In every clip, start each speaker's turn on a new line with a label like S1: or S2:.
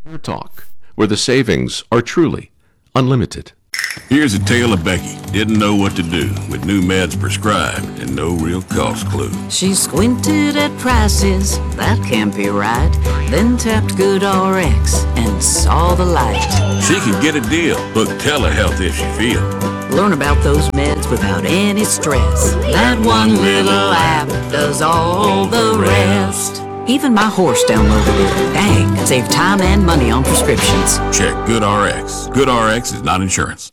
S1: Fair Talk, where the savings are truly unlimited.
S2: Here's a tale of Becky. Didn't know what to do with new meds prescribed and no real cost clue.
S3: She squinted at prices, that can't be right. Then tapped GoodRx and saw the light.
S2: She can get a deal. Book telehealth if she feels.
S3: Learn about those meds without any stress. That one little app does all the rest. Even my horse downloaded it. Dang, save time and money on prescriptions.
S2: Check GoodRx. GoodRx is not insurance.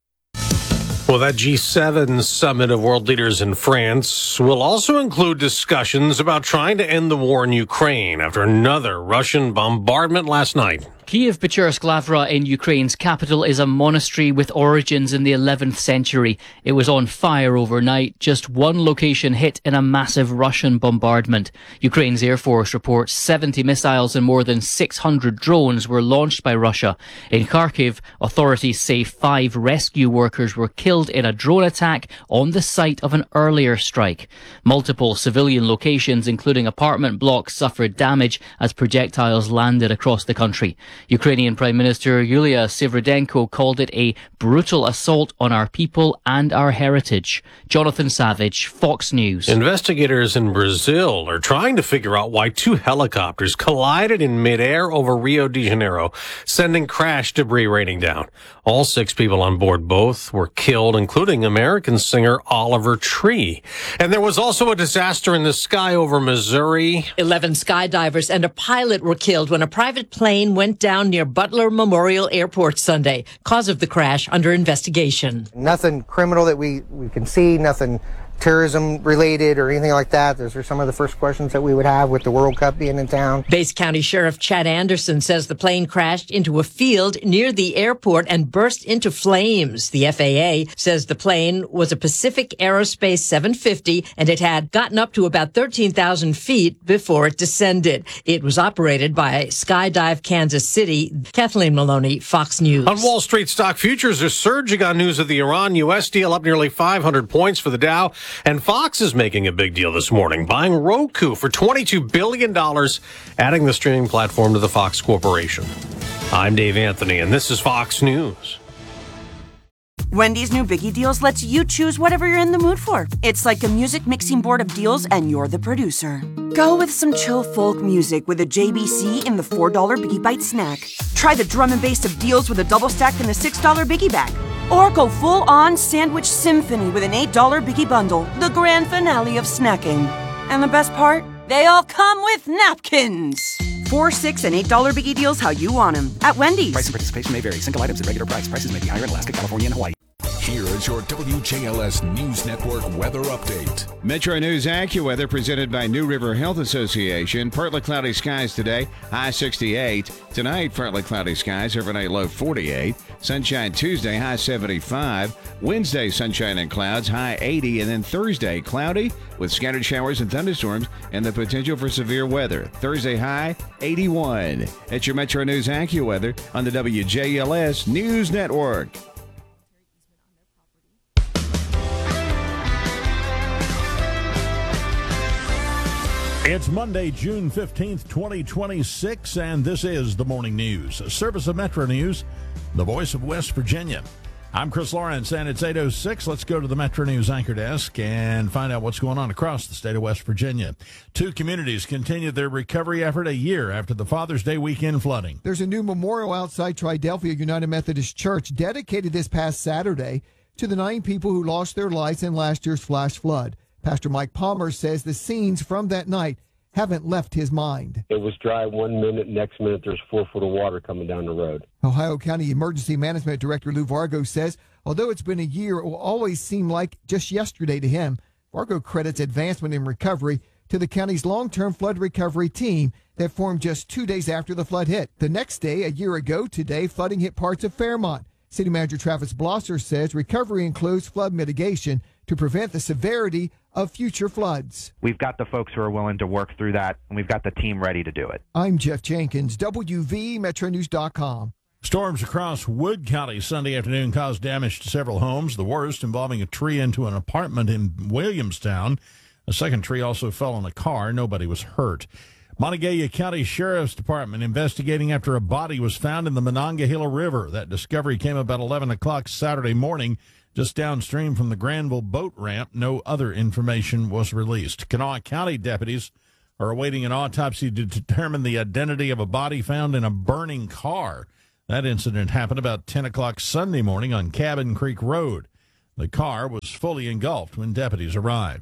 S4: Well, that G7 summit of world leaders in France will also include discussions about trying to end the war in Ukraine after another Russian bombardment last night.
S5: Kyiv-Pechersk-Lavra in Ukraine's capital is a monastery with origins in the 11th century. It was on fire overnight, just one location hit in a massive Russian bombardment. Ukraine's Air Force reports 70 missiles and more than 600 drones were launched by Russia. In Kharkiv, authorities say 5 rescue workers were killed in a drone attack on the site of an earlier strike. Multiple civilian locations, including apartment blocks, suffered damage as projectiles landed across the country. Ukrainian Prime Minister Yulia Sviridenko called it a brutal assault on our people and our heritage. Jonathan Savage, Fox News.
S4: Investigators in Brazil are trying to figure out why 2 helicopters collided in midair over Rio de Janeiro, sending crash debris raining down. All 6 people on board both were killed, including American singer Oliver Tree. And there was also a disaster in the sky over Missouri.
S6: 11 skydivers and a pilot were killed when a private plane went down near Butler Memorial Airport Sunday. Cause of the crash under investigation.
S7: Nothing criminal that we can see, nothing terrorism related or anything like that. Those are some of the first questions that we would have with the World Cup being in town.
S6: Bates County Sheriff Chad Anderson says the plane crashed into a field near the airport and burst into flames. The FAA says the plane was a Pacific Aerospace 750 and it had gotten up to about 13,000 feet before it descended. It was operated by Skydive Kansas City. Kathleen Maloney, Fox News.
S4: On Wall Street, stock futures are surging on news of the Iran-U.S. deal, up nearly 500 points for the Dow. And Fox is making a big deal this morning, buying Roku for $22 billion, adding the streaming platform to the Fox Corporation. I'm Dave Anthony, and this is Fox News.
S8: Wendy's new Biggie Deals lets you choose whatever you're in the mood for. It's like a music mixing board of deals, and you're the producer. Go with some chill folk music with a JBC in the $4 Biggie Bite snack. Try the drum and bass of deals with a double stack in the $6 Biggie Bag. Or go full-on sandwich symphony with an $8 Biggie Bundle, the grand finale of snacking. And the best part? They all come with napkins. $4, $6, and $8 Biggie Deals how you want them at Wendy's.
S9: Price and participation may vary. Single items at regular price. Prices may be higher in Alaska, California, and Hawaii.
S10: Here is your WJLS News Network weather update.
S11: Metro News AccuWeather presented by New River Health Association. Partly cloudy skies today, high 68. Tonight, partly cloudy skies, overnight low 48. Sunshine Tuesday, high 75. Wednesday, sunshine and clouds, high 80. And then Thursday, cloudy with scattered showers and thunderstorms and the potential for severe weather. Thursday, high 81. It's your Metro News AccuWeather on the WJLS News Network.
S12: It's Monday, June 15th, 2026, and this is the Morning News, a service of Metro News, the voice of West Virginia. I'm Chris Lawrence, and it's 8:06. Let's go to the Metro News anchor desk and find out what's going on across the state of West Virginia. 2 communities continue their recovery effort a year after the Father's Day weekend flooding.
S13: There's a new memorial outside Triadelphia United Methodist Church dedicated this past Saturday to the 9 people who lost their lives in last year's flash flood. Pastor Mike Palmer says the scenes from that night haven't left his mind.
S14: It was dry one minute, next minute there's 4 foot of water coming down the road.
S13: Ohio County Emergency Management Director Lou Vargo says, although it's been a year, it will always seem like just yesterday to him. Vargo credits advancement in recovery to the county's long-term flood recovery team that formed just 2 days after the flood hit. The next day, a year ago today, flooding hit parts of Fairmont. City Manager Travis Blosser says recovery includes flood mitigation to prevent the severity of future floods.
S15: We've got the folks who are willing to work through that, and we've got the team ready to do it.
S13: I'm Jeff Jenkins, WVMetroNews.com.
S12: Storms across Wood County Sunday afternoon caused damage to several homes, the worst involving a tree into an apartment in Williamstown. A second tree also fell on a car. Nobody was hurt. Montague County Sheriff's Department investigating after a body was found in the Monongahela River. That discovery came about 11 o'clock Saturday morning, just downstream from the Granville boat ramp. No other information was released. Kanawha County deputies are awaiting an autopsy to determine the identity of a body found in a burning car. That incident happened about 10 o'clock Sunday morning on Cabin Creek Road. The car was fully engulfed when deputies arrived.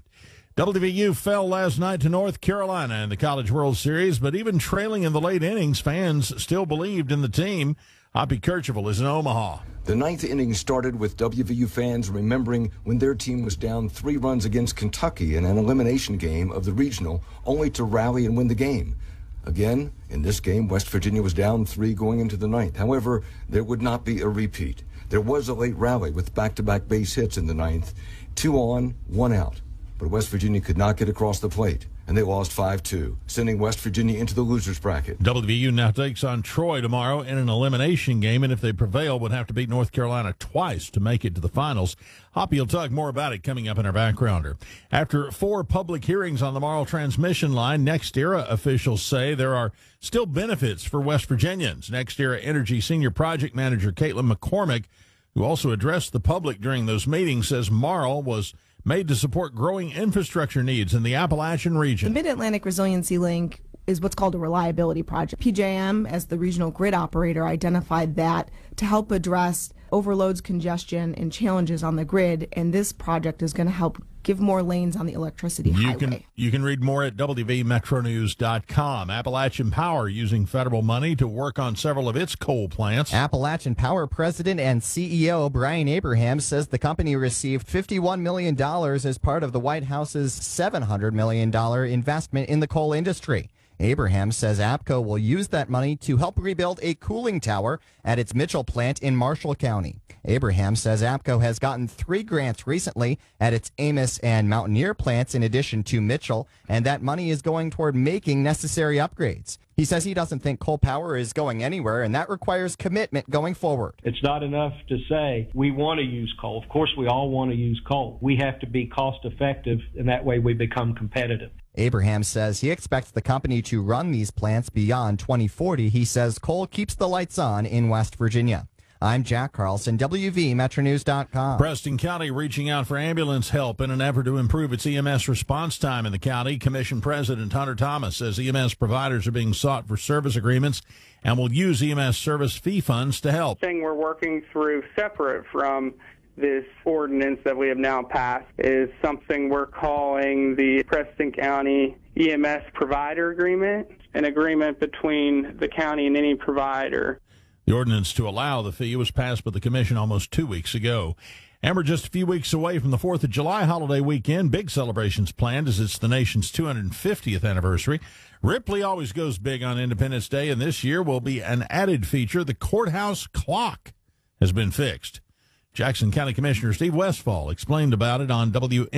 S12: WVU fell last night to North Carolina in the College World Series, but even trailing in the late innings, fans still believed in the team. Hoppy Kercheval is in Omaha.
S16: The ninth inning started with WVU fans remembering when their team was down 3 runs against Kentucky in an elimination game of the regional, only to rally and win the game. Again, in this game, West Virginia was down 3 going into the ninth. However, there would not be a repeat. There was a late rally with back-to-back base hits in the ninth, 2 on, 1 out. But West Virginia could not get across the plate, and they lost 5-2, sending West Virginia into the losers bracket.
S12: WVU now takes on Troy tomorrow in an elimination game, and if they prevail, would have to beat North Carolina twice to make it to the finals. Hoppy will talk more about it coming up in our backgrounder. After 4 public hearings on the Marl transmission line, NextEra officials say there are still benefits for West Virginians. NextEra Energy Senior Project Manager Caitlin McCormick, who also addressed the public during those meetings, says Marl was made to support growing infrastructure needs in the Appalachian region.
S17: The Mid-Atlantic Resiliency Link is what's called a reliability project. PJM, as the regional grid operator, identified that to help address overloads, congestion, and challenges on the grid, and this project is going to help give more lanes on the electricity highway.
S12: You can read more at WVMetroNews.com. Appalachian Power using federal money to work on several of its coal plants.
S18: Appalachian Power President and CEO Brian Abraham says the company received $51 million as part of the White House's $700 million investment in the coal industry. Abraham says APCO will use that money to help rebuild a cooling tower at its Mitchell plant in Marshall County. Abraham says APCO has gotten 3 grants recently at its Amos and Mountaineer plants in addition to Mitchell, and that money is going toward making necessary upgrades. He says he doesn't think coal power is going anywhere, and that requires commitment going forward.
S19: It's not enough to say we want to use coal. Of course, we all want to use coal. We have to be cost effective, and that way we become competitive.
S18: Abraham says he expects the company to run these plants beyond 2040. He says coal keeps the lights on in West Virginia. I'm Jack Carlson, WVMetroNews.com.
S12: Preston County reaching out for ambulance help in an effort to improve its EMS response time in the county. Commission President Hunter Thomas says EMS providers are being sought for service agreements and will use EMS service fee funds to help.
S20: The thing we're working through separate from this ordinance that we have now passed is something we're calling the Preston County EMS Provider Agreement, an agreement between the county and any provider.
S12: The ordinance to allow the fee was passed by the commission almost 2 weeks ago. And we're just a few weeks away from the 4th of July holiday weekend. Big celebrations planned as it's the nation's 250th anniversary. Ripley always goes big on Independence Day, and this year will be an added feature. The courthouse clock has been fixed. Jackson County Commissioner Steve Westfall explained about it on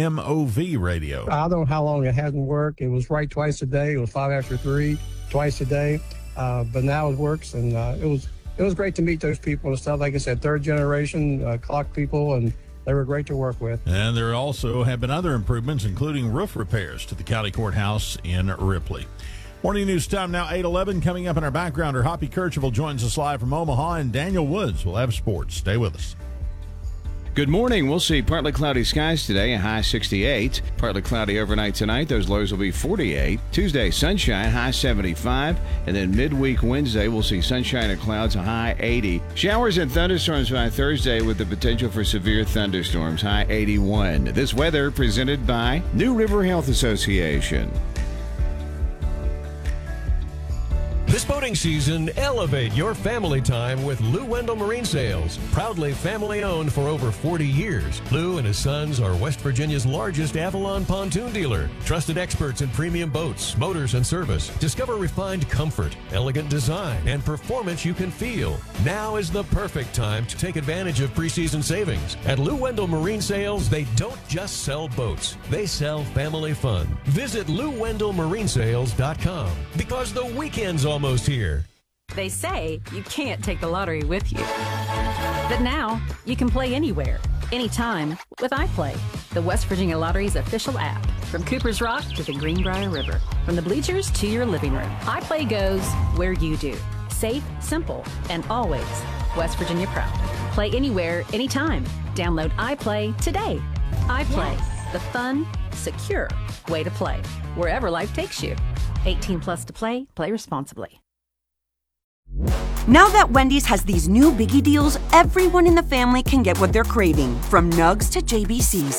S12: WMOV radio.
S21: I don't know how long it hasn't worked. It was right twice a day. It was 5 after 3, twice a day. But now it works, and it was great to meet those people and stuff. Like I said, 3rd generation clock people, and they were great to work with.
S12: And there also have been other improvements, including roof repairs to the county courthouse in Ripley. Morning news time now, 8:11. Coming up in our backgrounder, Hoppy Kercheval joins us live from Omaha, and Daniel Woods will have sports. Stay with us.
S11: Good morning. We'll see partly cloudy skies today, a high 68. Partly cloudy overnight tonight. Those lows will be 48. Tuesday, sunshine, high 75. And then midweek Wednesday, we'll see sunshine and clouds, a high 80. Showers and thunderstorms by Thursday with the potential for severe thunderstorms, high 81. This weather presented by New River Health Association.
S22: This boating season, elevate your family time with Lou Wendell Marine Sales. Proudly family owned for over 40 years, Lou and his sons are West Virginia's largest Avalon pontoon dealer. Trusted experts in premium boats, motors, and service. Discover refined comfort, elegant design, and performance you can feel. Now is the perfect time to take advantage of preseason savings. At Lou Wendell Marine Sales, they don't just sell boats, they sell family fun. Visit LouWendellMarineSales.com because the weekend's almost here.
S23: They say you can't take the lottery with you. But now, you can play anywhere, anytime with iPlay. the West Virginia Lottery's official app. From Cooper's Rock to the Greenbrier River, from the bleachers to your living room, iPlay goes where you do. Safe, simple, and always West Virginia proud. Play anywhere, anytime. Download iPlay today. iPlay, the fun, secure way to play, wherever life takes you. 18 plus to play. Play responsibly.
S8: Now that Wendy's has these new biggie deals, everyone in the family can get what they're craving, from nugs to JBCs.